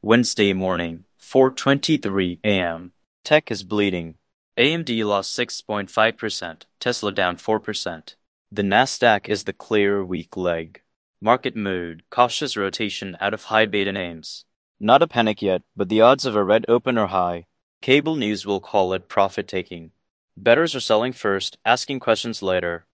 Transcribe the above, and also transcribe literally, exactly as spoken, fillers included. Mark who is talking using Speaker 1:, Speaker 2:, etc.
Speaker 1: Wednesday morning, four twenty-three a m Tech is bleeding. A M D lost six point five percent, Tesla down four percent. The Nasdaq is the clear weak leg. Market mood, cautious rotation out of high beta names. Not a panic yet, but the odds of a red open are high. Cable news will call it profit taking. Bettors are selling first, asking questions later.